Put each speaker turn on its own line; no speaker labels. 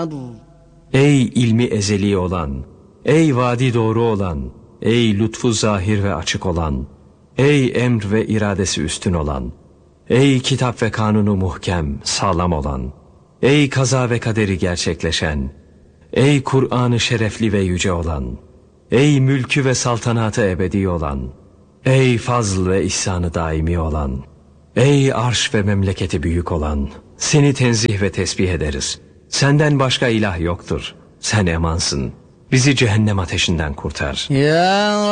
Ey ilmi ezeli olan, ey vadi doğru olan, ey lütfu zahir ve açık olan, ey emr ve iradesi üstün olan, ey kitap ve kanunu muhkem, sağlam olan, ey kaza ve kaderi gerçekleşen, ey Kur'an-ı şerefli ve yüce olan, ey mülkü ve saltanatı ebedi olan, ey fazl ve ihsanı daimi olan, ey arş ve memleketi büyük olan, seni tenzih ve tesbih ederiz. Senden başka ilah yoktur. Sen emansın. Bizi cehennem ateşinden kurtar.
Ya